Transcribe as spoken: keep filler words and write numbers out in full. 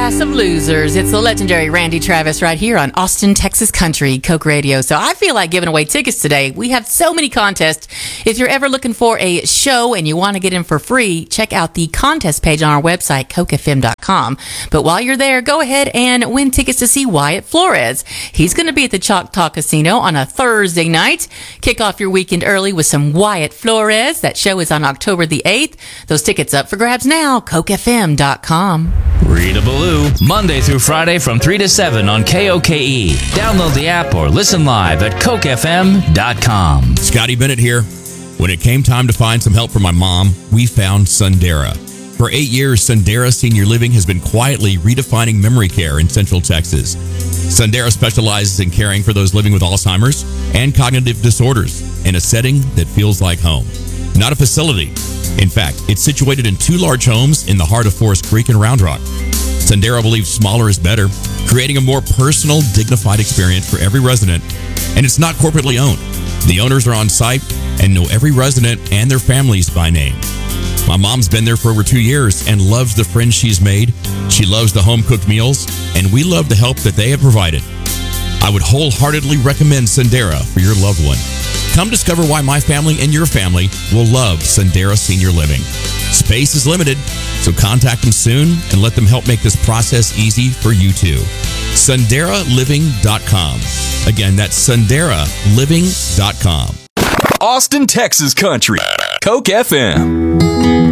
class of losers. It's the legendary Randy Travis right here on Austin, Texas Country, Coke Radio. So I feel like giving away tickets today. We have so many contests. If you're ever looking for a show and you want to get in for free, check out the contest page on our website, coke f m dot com. But while you're there, go ahead and win tickets to see Wyatt Flores. He's going to be at the Choctaw Casino on a Thursday night. Kick off your weekend early with some Wyatt Flores. That show is on October the eighth. Those tickets up for grabs now, coke f m dot com. Rita Ballou, Monday through Friday from three to seven on K O K E. Download the app or listen live at coke f m dot com. Scotty Bennett here. When it came time to find some help for my mom, we found Sundera. For eight years, Sundera Senior Living has been quietly redefining memory care in Central Texas. Sundera specializes in caring for those living with Alzheimer's and cognitive disorders in a setting that feels like home, not a facility. In fact, it's situated in two large homes in the heart of Forest Creek and Round Rock. Sundera believes smaller is better, creating a more personal, dignified experience for every resident, and it's not corporately owned. The owners are on site and know every resident and their families by name. My mom's been there for over two years and loves the friends she's made. She loves the home-cooked meals, and we love the help that they have provided. I would wholeheartedly recommend Sundera for your loved one. Come discover why my family and your family will love Sundera Senior Living. Space is limited, so contact them soon and let them help make this process easy for you too. Sundera Living dot com. Again, that's Sundera Living dot com. Austin, Texas Country, Coke F M.